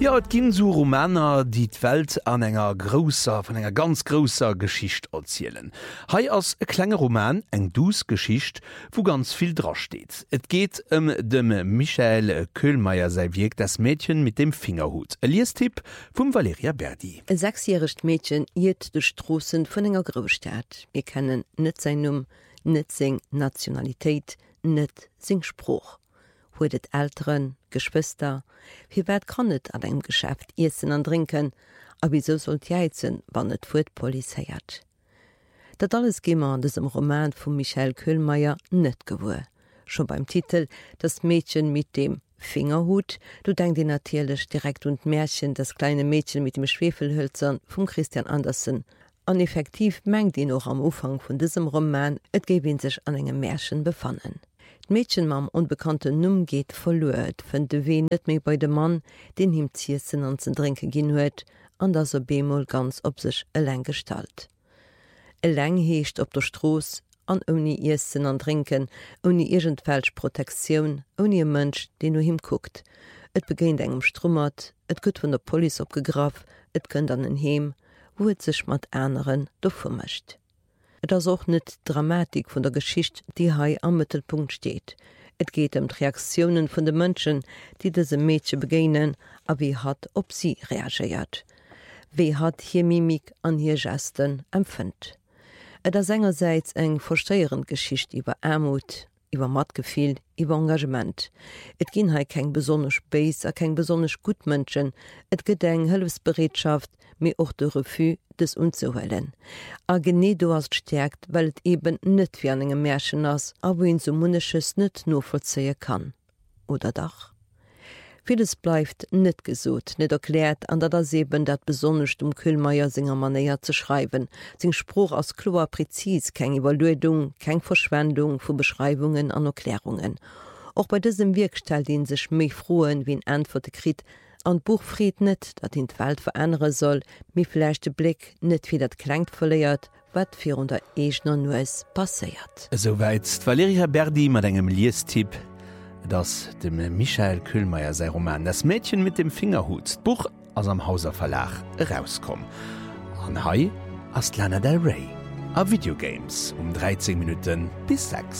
Ja, et ginn so Romaner, die d'Welt an von enger ganz grosser Geschicht erzielen. Hei ass e klenge Roman, eng Geschicht, wo ganz viel drasteht. Et geht dem Michael Köhlmeier sei Wirk, das Mädchen mit dem Fingerhut. E Liestipp vum Valeria Berdi. E 6-jähriges Mädchen irrt de Strossen vun enger Großstadt. Wir kennen net sein Numm, net sing Nationalität, net sing Spruch. Huet et Eltern, Geschwister, wie weit kann et an einem Geschäft essen an trinken, a wieso sollt jeizen, wann et fuhr Polizei hat. Dat alles gimmer an diesem Roman von Michael Köhlmeier net gewur. Schon beim Titel Das Mädchen mit dem Fingerhut, du denkst dir natürlich direkt und Märchen Das kleine Mädchen mit dem Schwefelhölzern von Christian Andersen. An effektiv mengt ihn noch am Anfang von diesem Roman, et gebe sich an engem Märchen befannen. Mädchen mam unbekannte Numm geht verloet, wenn de weh net méi bei dem Mann, den him Ziessen an zen Drinke gin huet, an dass Bemol ganz op sich eleng stalt. Eleng heescht op der Stroos, an uni Essen an Trinken, uni irgendwelsch Protektion, uni Mënsch, den du him guckt. Et begéint engem Strummert, et gëtt vun der Poli opgegraf, et kënnt an den Heem, wo et sech mat Äneren do vermmecht. Et ass och net Dramatik vun der Geschicht, die hai am Mittelpunkt steht. Et geht Reaktionen vun de Mënschen, die dese Mädchen begenen, a wie hat op sie reagiert. Wie hat hier Mimik an hier Gesten empfënnt. Et ass engerseits eng versteierend Geschicht iwwer Armut, iwwer Matgefiel, iwwer Engagement. Et ginn hai keng besonnech Beis a keng besonnech Gutmënschen, et gedeng Hëlfsbereetschaft, mé och de Refus des unzuhellen. A gene du hast stärkt, weil et eben net wie an engem Märchen ass, a wo so munnesches net nur vollzeie kann. Oder dach? Vieles bleibt net gesot, net erklärt, an dat eben dat besonnecht Köhlmeier Singer Manier zu schreiben. Sing Spruch aus klar präzis, keng Evaluierung, keng Verschwendung vu Beschreibungen an Erklärungen. Auch bei diesem Wirk stellt ihn sich méi frohen wie en Antworte krit, an Buch fried net, dat in d'Welt verändere soll, mi vielleicht de Blick net wie dat klenkt verleiert, wat vir unter Eegner Nues passeiert. Soweit Valeria Berdi mat engem Liestipp, dass dem Michael Köhlmeier sei Roman Das Mädchen mit dem Fingerhut Buch aus am Hauser Verlag rauskom. An Hai as Lana Del Rey a Videogames 13 Minuten bis 6.